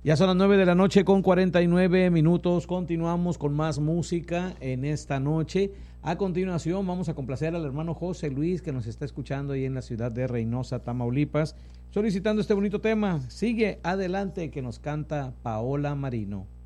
Ya son las 9 de la noche con 49 minutos. Continuamos con más música en esta noche. A continuación vamos a complacer al hermano José Luis, que nos está escuchando ahí en la ciudad de Reynosa, Tamaulipas, solicitando este bonito tema. Sigue adelante, que nos canta Paola Marino.